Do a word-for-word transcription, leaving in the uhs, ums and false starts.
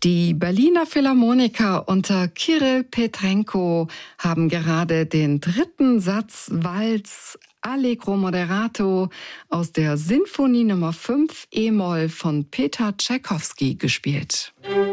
Die Berliner Philharmoniker unter Kirill Petrenko haben gerade den dritten Satz Walz Allegro Moderato aus der Sinfonie Nummer fünf E-Moll von Peter Tschaikowski gespielt.